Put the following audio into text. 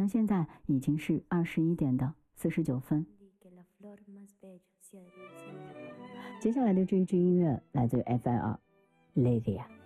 现在已经是21:49。接下来的这一支音乐来自于 FIR Lydia。